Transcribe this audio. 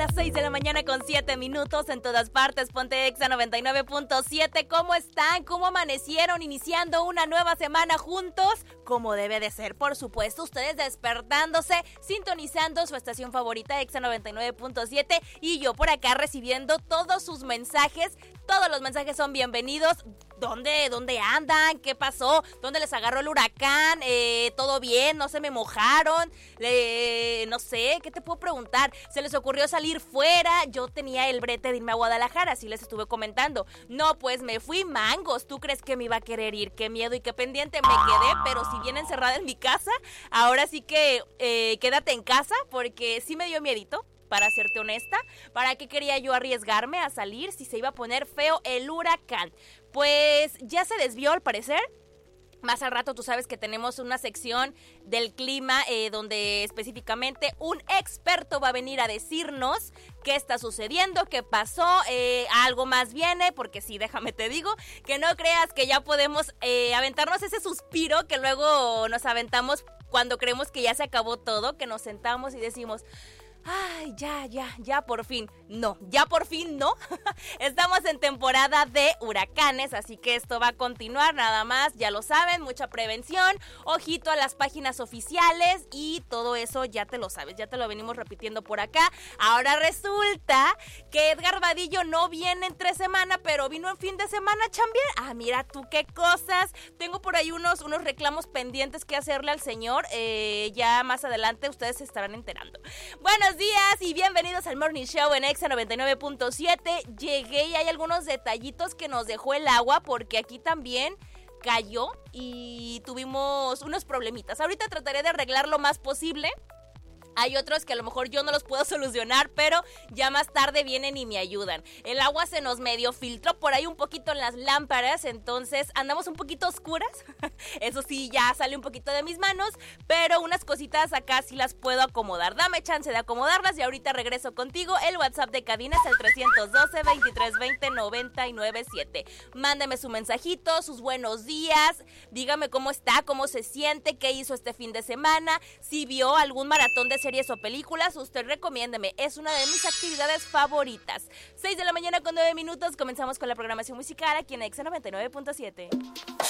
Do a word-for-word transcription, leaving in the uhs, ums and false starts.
Las seis de la mañana con siete minutos en todas partes, ponte Exa noventa y nueve punto siete. ¿Cómo están? ¿Cómo amanecieron? Iniciando una nueva semana juntos, como debe de ser, por supuesto, ustedes despertándose, sintonizando su estación favorita, Exa noventa y nueve punto siete, y yo por acá recibiendo todos sus mensajes. Todos los mensajes son bienvenidos. ¿Dónde, dónde andan? ¿Qué pasó? ¿Dónde les agarró el huracán? Eh, ¿Todo bien? ¿No se me mojaron? Eh, no sé, ¿qué te puedo preguntar? ¿Se les ocurrió salir fuera? Yo tenía el brete de irme a Guadalajara, así les estuve comentando. No, pues me fui mangos. ¿Tú crees que me iba a querer ir? Qué miedo y qué pendiente me quedé, pero si bien encerrada en mi casa, ahora sí que eh, quédate en casa porque sí me dio miedito. Para serte honesta, ¿para qué quería yo arriesgarme a salir si se iba a poner feo el huracán? Pues ya se desvió al parecer. Más al rato tú sabes que tenemos una sección del clima eh, donde específicamente un experto va a venir a decirnos qué está sucediendo, qué pasó, eh, algo más viene, porque sí, déjame te digo, que no creas que ya podemos eh, aventarnos ese suspiro que luego nos aventamos cuando creemos que ya se acabó todo, que nos sentamos y decimos... Ay, ya, ya, ya por fin. No, ya por fin no. Estamos en temporada de huracanes, así que esto va a continuar nada más, ya lo saben, mucha prevención, ojito a las páginas oficiales y todo eso ya te lo sabes, ya te lo venimos repitiendo por acá. Ahora resulta que Edgar Vadillo no viene entre semana, pero vino en fin de semana a chambear. Ah, mira tú qué cosas. Tengo por ahí unos, unos reclamos pendientes que hacerle al señor, eh, ya más adelante ustedes se estarán enterando. Bueno, Buenos días y bienvenidos al Morning Show en Exa noventa y nueve punto siete. Llegué y hay algunos detallitos que nos dejó el agua porque aquí también cayó y tuvimos unos problemitas. Ahorita trataré de arreglar lo más posible. Hay otros que a lo mejor yo no los puedo solucionar, pero ya más tarde vienen y me ayudan. El agua se nos medio filtró por ahí un poquito en las lámparas, entonces andamos un poquito oscuras. Eso sí, ya sale un poquito de mis manos, pero unas cositas acá sí las puedo acomodar. Dame chance de acomodarlas y ahorita regreso contigo. El WhatsApp de cabina es el trescientos doce, veintitrés veinte, noventa y nueve siete. Mándeme su mensajito, sus buenos días, dígame cómo está, cómo se siente, qué hizo este fin de semana, si vio algún maratón de series o películas, usted recomiéndeme, es una de mis actividades favoritas. seis de la mañana con nueve minutos, comenzamos con la programación musical aquí en Exa noventa y nueve punto siete.